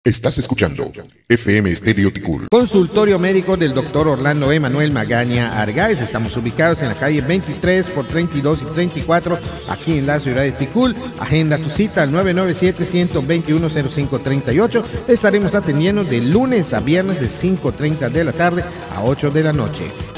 Estás escuchando FM Estéreo Ticul. Consultorio médico del doctor Orlando Emanuel Magaña Argáez. Estamos ubicados en la calle 23 por 32 y 34, aquí en la ciudad de Ticul. Agenda tu cita al 997-121-0538. Estaremos atendiendo de lunes a viernes de 5:30 de la tarde a 8 de la noche.